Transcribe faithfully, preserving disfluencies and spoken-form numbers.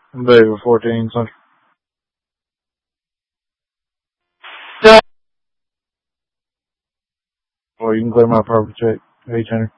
David fourteen Central. Well, you can clear my property check. H Henry.